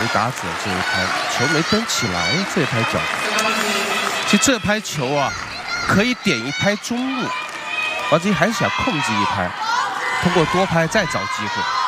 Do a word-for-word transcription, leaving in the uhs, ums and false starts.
打者这一拍球没蹬起来，这一拍角度。其实这拍球啊，可以点一拍中路，王子怡还是想控制一拍，通过多拍再找机会。